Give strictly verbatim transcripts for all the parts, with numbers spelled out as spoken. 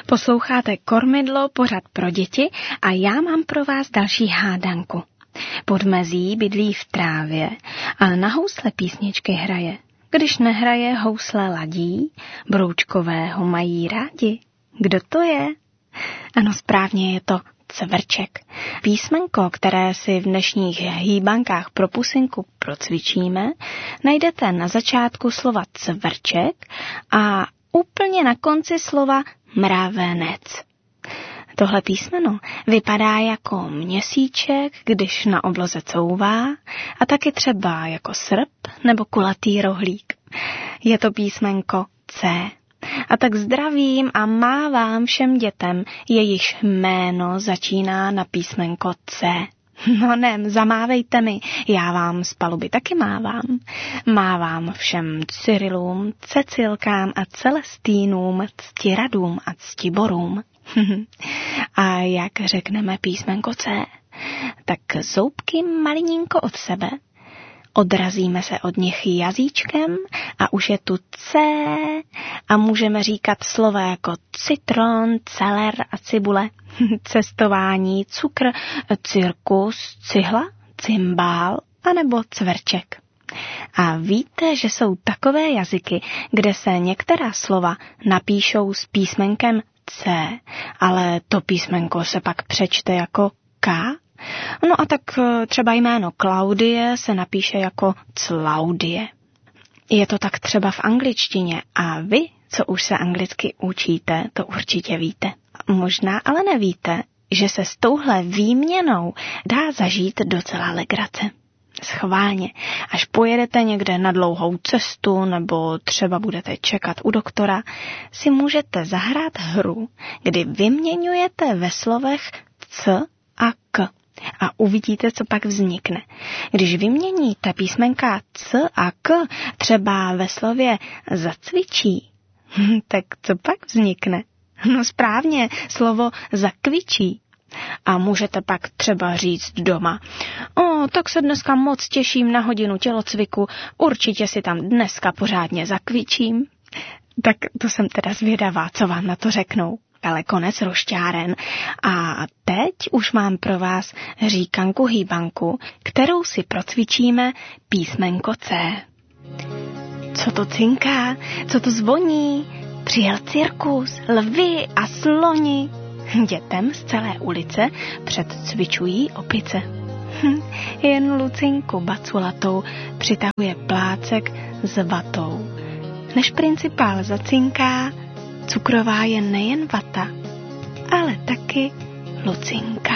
Posloucháte Kormidlo, pořad pro děti a já mám pro vás další hádanku. Podmezí bydlí v trávě a na housle písničky hraje. Když nehraje, housle ladí, broučkové ho mají rádi. Kdo to je? Ano, správně, je to cvrček. Písmenko, které si v dnešních hýbankách pro pusinku procvičíme, najdete na začátku slova cvrček a úplně na konci slova mravenec. Tohle písmeno vypadá jako měsíček, když na obloze couvá, a taky třeba jako srp nebo kulatý rohlík. Je to písmenko C. A tak zdravím a mávám všem dětem, jejichž jméno začíná na písmenko C. No ne, zamávejte mi, já vám z paluby taky mávám. Mávám všem Cyrilům, Cecilkám a Celestínům, Ctiradům a Ctiborům. A jak řekneme písmenko C, tak zoubky malinko od sebe, odrazíme se od nich jazyčkem a už je tu C a můžeme říkat slova jako citron, celer a cibule, cestování, cukr, cirkus, cihla, cymbál anebo cvrček. A víte, že jsou takové jazyky, kde se některá slova napíšou s písmenkem C, ale to písmenko se pak přečte jako K? No a tak třeba jméno Klaudie se napíše jako Claudie. Je to tak třeba v angličtině a vy, co už se anglicky učíte, to určitě víte. Možná ale nevíte, že se s touhle výměnou dá zažít docela legrace. Schválně, až pojedete někde na dlouhou cestu nebo třeba budete čekat u doktora, si můžete zahrát hru, kdy vyměňujete ve slovech C a K. A uvidíte, co pak vznikne. Když vyměníte písmenka C a K třeba ve slově zacvičí, tak co pak vznikne? No správně, slovo zakvičí. A můžete pak třeba říct doma, o, tak se dneska moc těším na hodinu tělocviku, určitě si tam dneska pořádně zakvičím. Tak to jsem teda zvědavá, co vám na to řeknou. Ale konec rošťáren. A teď už mám pro vás říkanku hýbanku, kterou si procvičíme písmenko C. Co to cinká, co to zvoní, přijel cirkus, lvy a sloni. Dětem z celé ulice předcvičují opice. Hm, jen Lucinku baculatou přitahuje plácek s vatou. Než principál zacinká, cukrová je nejen vata, ale taky Lucinka.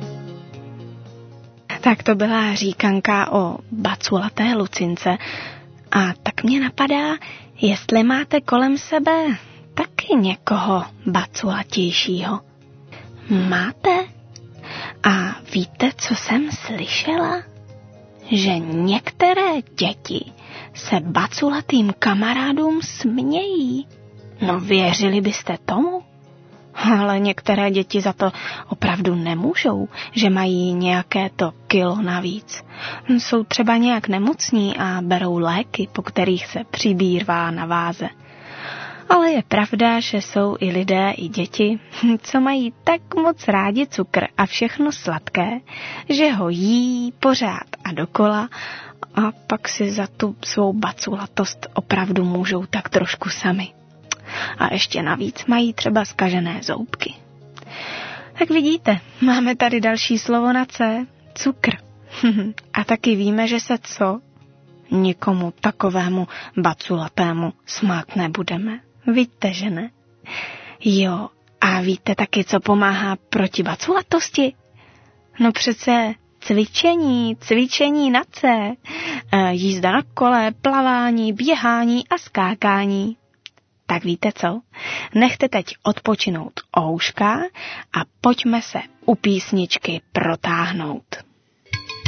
Tak to byla říkanka o baculaté Lucince. A tak mě napadá, jestli máte kolem sebe taky někoho baculatějšího. Máte? A víte, co jsem slyšela? Že některé děti se baculatým kamarádům smějí. No věřili byste tomu? Ale některé děti za to opravdu nemůžou, že mají nějaké to kilo navíc. Jsou třeba nějak nemocní a berou léky, po kterých se přibírvá na váze. Ale je pravda, že jsou i lidé, i děti, co mají tak moc rádi cukr a všechno sladké, že ho jí pořád a dokola a pak si za tu svou baculatost opravdu můžou tak trošku sami. A ještě navíc mají třeba zkažené zoubky. Tak vidíte, máme tady další slovo na C, cukr. A taky víme, že se co? Nikomu takovému baculatému smát nebudeme. Víte, že ne? Jo, a víte taky, co pomáhá proti baculatosti? No přece cvičení, cvičení na C, jízda na kole, plavání, běhání a skákání. Tak víte co? Nechte teď odpočinout ouška a pojďme se u písničky protáhnout.